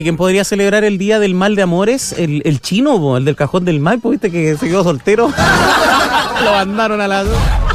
¿Quién podría celebrar el Día del Mal de Amores? El chino, po, el del Cajón del Maipo, ¿viste? Que se quedó soltero. Lo mandaron a la...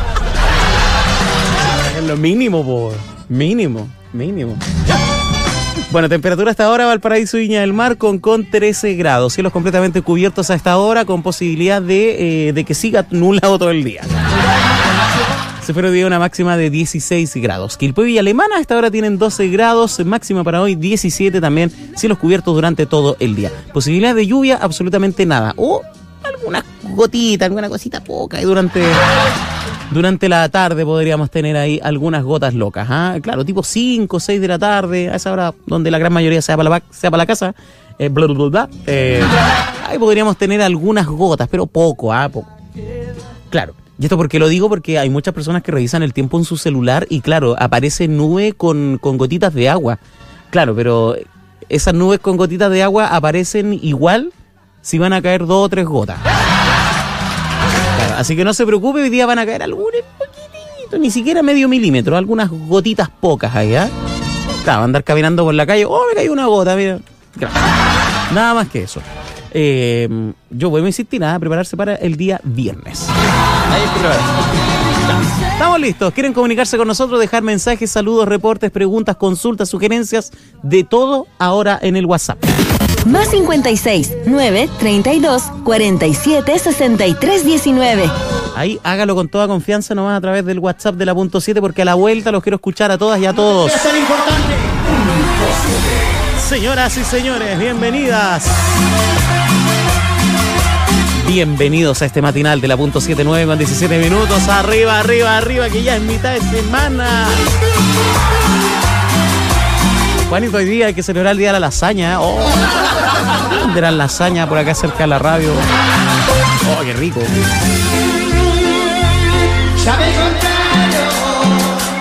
Es lo mínimo, po. Mínimo. Bueno, temperatura hasta ahora, Valparaíso, Viña del Mar, con 13 grados. Cielos completamente cubiertos a esta hora, con posibilidad de que siga nublado todo el día. Se espera hoy día una máxima de 16 grados. Quilpué y Villa Alemana a esta hora tienen 12 grados, máxima para hoy 17 también, cielos cubiertos durante todo el día. Posibilidad de lluvia, absolutamente nada. O algunas gotitas, alguna cosita poca. Y durante la tarde podríamos tener ahí algunas gotas locas. ¿Ah? Claro, tipo 5, 6 de la tarde, a esa hora donde la gran mayoría sea para la casa. Ahí podríamos tener algunas gotas, pero poco, poco. Claro. Y esto porque lo digo, porque hay muchas personas que revisan el tiempo en su celular y claro, aparece nube con gotitas de agua. Claro, pero esas nubes con gotitas de agua aparecen igual si van a caer 2 o 3 gotas. Claro, así que no se preocupe, hoy día van a caer algunos poquititos, ni siquiera medio milímetro, algunas gotitas pocas ahí, ¿eh? Claro, andar caminando por la calle, me cayó una gota, mira. Claro. Nada más que eso. Yo voy a insistir a prepararse para el día viernes. Estamos listos. ¿Quieren comunicarse con nosotros? Dejar mensajes, saludos, reportes, preguntas, consultas, sugerencias, de todo ahora en el WhatsApp. Más 56 9 32 47 63 19. Ahí hágalo con toda confianza nomás a través del WhatsApp de la punto 7, porque a la vuelta los quiero escuchar a todas y a todos. Es tan importante. Señoras y señores, bienvenidas. Bienvenidos a este matinal de la punto 7:09 con 17 minutos. Arriba, que ya es mitad de semana. Juanito, hoy día hay que celebrar el día de la lasaña. ¿Dónde era la lasaña? Por acá cerca de la radio. Qué rico.